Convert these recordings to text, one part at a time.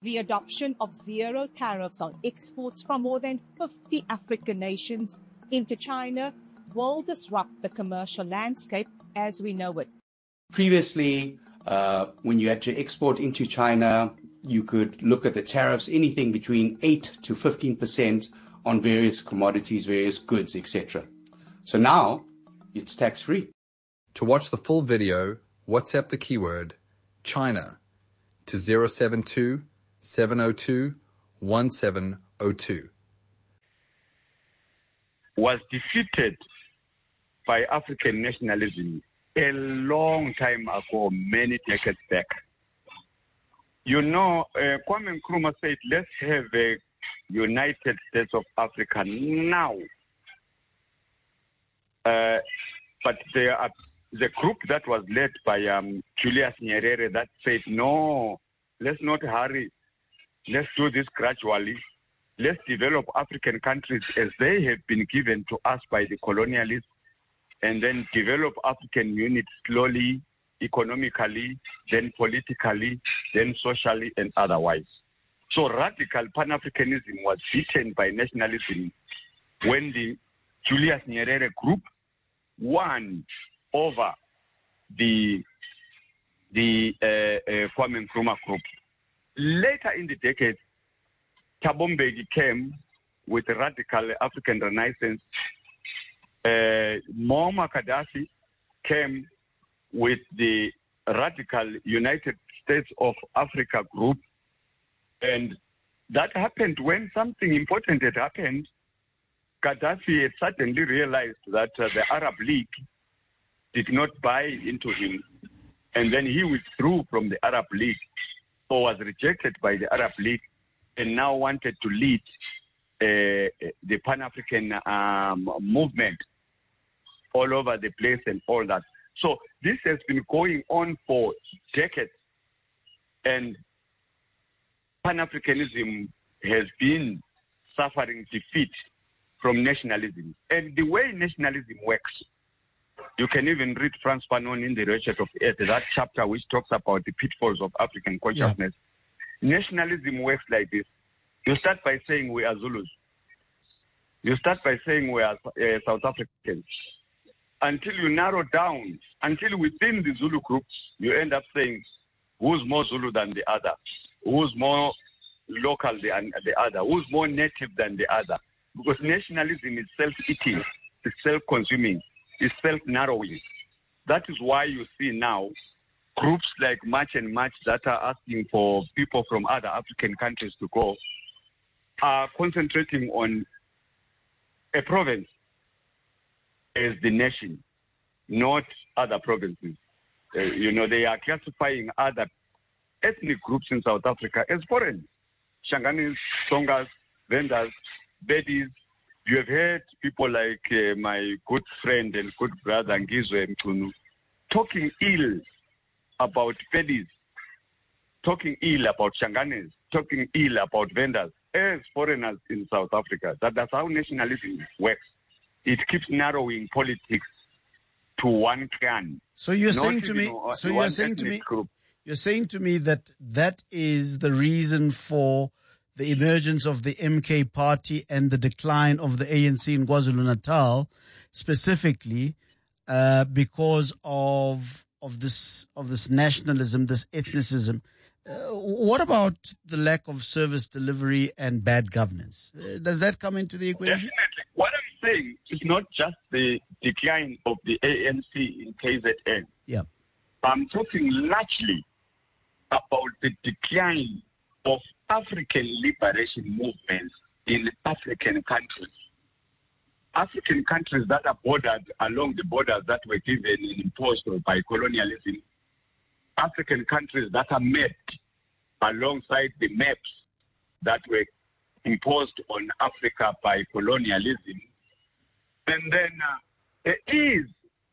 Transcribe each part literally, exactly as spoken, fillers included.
the adoption of zero tariffs on exports from more than fifty African nations into China will disrupt the commercial landscape as we know it. Previously, uh, when you had to export into China, you could look at the tariffs, anything between eight to fifteen percent on various commodities, various goods, et cetera. So now it's tax-free. To watch the full video, WhatsApp the keyword China to zero seven two, seven zero two, one seven zero two. Was defeated by African nationalism a long time ago, many decades back. You know, uh, Kwame Nkrumah said, let's have a United States of Africa now. Uh, but there are the group that was led by um, Julius Nyerere that said, no, let's not hurry. Let's do this gradually. Let's develop African countries as they have been given to us by the colonialists, and then develop African units slowly, economically, then politically, then socially, and otherwise. So radical Pan-Africanism was beaten by nationalism when the Julius Nyerere group won over the, the uh, uh, Kwame Nkrumah group. Later in the decade, Thabo Mbeki came with a radical African Renaissance. Uh, Muammar Gaddafi came with the radical United States of Africa group. And that happened when something important had happened. Gaddafi had suddenly realized that uh, the Arab League did not buy into him. And then he withdrew from the Arab League, or was rejected by the Arab League, and now wanted to lead uh, the Pan-African um, movement all over the place and all that. So this has been going on for decades, and Pan-Africanism has been suffering defeat from nationalism. And the way nationalism works, you can even read Frantz Fanon in The Wretched of Earth, that chapter which talks about the pitfalls of African consciousness. Yeah. Nationalism works like this. You start by saying we are Zulus. You start by saying we are uh, South Africans. Until you narrow down, until within the Zulu group, you end up saying who's more Zulu than the other, who's more local than the other, who's more native than the other. Because nationalism is self-eating, it's self-consuming, it's self-narrowing. That is why you see now groups like March and March that are asking for people from other African countries to go are concentrating on a province as the nation, not other provinces. Uh, you know, they are classifying other ethnic groups in South Africa as foreign. Shanganis, Songas, Vendors, Bedis. You have heard people like uh, my good friend and good brother Ngizwe Mchunu talking ill about Bedis, talking ill about Shanganis, talking ill about Vendors as foreigners in South Africa. That, that's how nationalism works. It keeps narrowing politics to one clan. So you're saying to me, so you're saying to me, group. you're saying to me that that is the reason for the emergence of the M K party and the decline of the A N C in KwaZulu-Natal, specifically uh, because of of this of this nationalism, this ethnicism. Uh, what about the lack of service delivery and bad governance? Uh, does that come into the equation? Definitely. What I'm saying is not just the decline of the A N C in K Z N. Yeah. I'm talking largely about the decline of African liberation movements in African countries. African countries that are bordered along the borders that were given and imposed by colonialism. African countries that are mapped alongside the maps that were imposed on Africa by colonialism. And then uh, there is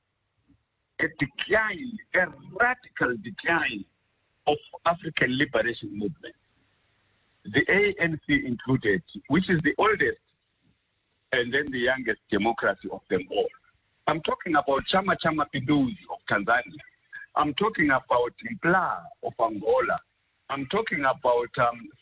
a decline, a radical decline of African liberation movement. The A N C included, which is the oldest and then the youngest democracy of them all. I'm talking about Chama Cha Mapinduzi of Tanzania. I'm talking about Mpla of Angola. I'm talking about um,